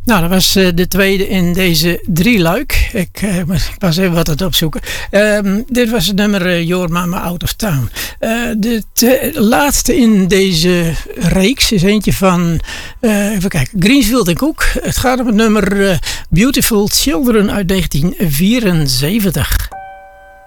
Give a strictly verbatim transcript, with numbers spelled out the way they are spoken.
Nou, dat was uh, de tweede in deze drieluik. Ik, uh, ik was even wat aan het opzoeken. Um, dit was het nummer uh, Your Mama Out of Town. Uh, de te, laatste in deze reeks is eentje van, uh, even kijken, Greensfield en Cook. Het gaat om het nummer uh, Beautiful Children uit negentien vierenzeventig.